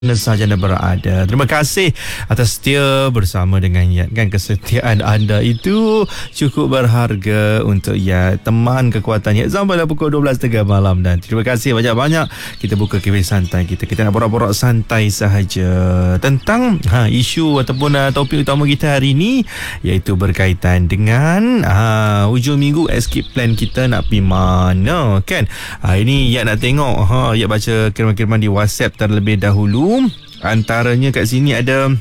Mana sahaja anda berada. Terima kasih atas setia bersama dengan Yat. Kan kesetiaan anda itu cukup berharga untuk Yat. Teman kekuatan Yat sampai pukul 12.30 malam. Dan terima kasih banyak-banyak. Kita buka kebis santai kita. Kita nak borak-borak santai sahaja tentang isu ataupun topik utama kita hari ini, iaitu berkaitan dengan hujung minggu escape plan kita nak pergi mana, kan? Ini Yat nak tengok. Yat baca kiriman-kiriman di WhatsApp terlebih dahulu. Antaranya kat sini ada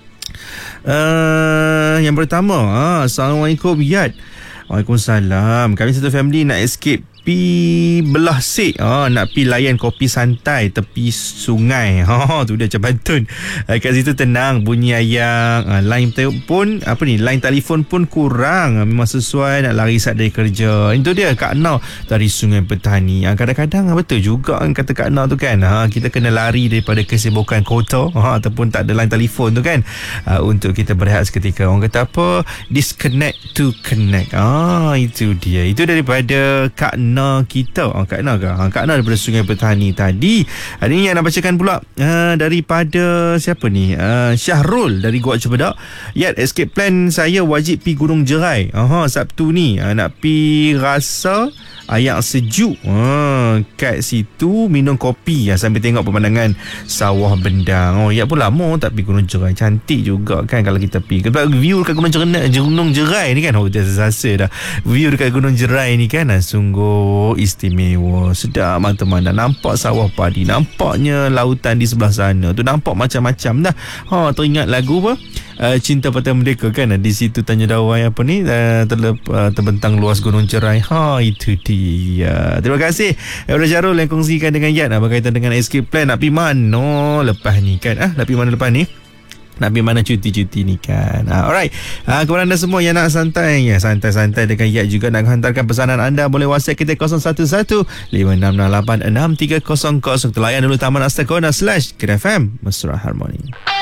yang pertama. Assalamualaikum Yat. Waalaikumsalam. Kami satu family nak escape pi belah sik, nak pi layan kopi santai tepi sungai. Tu dia macam Bantun. Kat situ tenang, bunyi ayam, line pun line telefon pun kurang. Memang sesuai nak lari saat dari kerja. Itu dia Kak Nau dari Sungai Petani. Kadang-kadang betul juga kata Kak Nau tu kan. Kita kena lari daripada kesibukan kota ataupun tak ada line telefon tu kan, untuk kita berehat seketika. Orang kata apa? Disconnect to connect. Itu dia. Itu daripada Kak kita. Kak Na daripada Sungai Petani tadi. Hari ni yang nak bacakan pula daripada siapa ni? Syahrul dari Gua Cepedak. Yat, escape plan saya wajib pi Gunung Jerai. Sabtu ni nak pi rasa ayak sejuk. Kat situ minum kopi sambil tengok pemandangan sawah bendang. Yat pun lama tak pi Gunung Jerai. Cantik juga kan kalau kita pi. Sebab view dekat Gunung Jerai ni kan, dah rasa dah. View dekat Gunung Jerai ni kan sungguh istimewa. Sedap mata memandang. Nampak sawah padi, nampaknya lautan di sebelah sana tu, nampak macam-macam dah. Teringat lagu apa? Cinta Patah Merdeka kan, di situ Tanya Dawai terbentang luas Gunung Jerai. Itu dia. Terima kasih Abdul Jarul yang kongsikan dengan Yat berkaitan dengan escape plan nak pergi mana lepas ni kan. Nak pergi mana lepas ni? Nak pergi mana cuti-cuti ni kan. Alright. Kepada anda semua yang nak santai dengan Yat juga, nak hantarkan pesanan anda, boleh WhatsApp kita 011-5668-6300. Kita layan dulu Taman Astakona /KID FM Mesra Harmoni.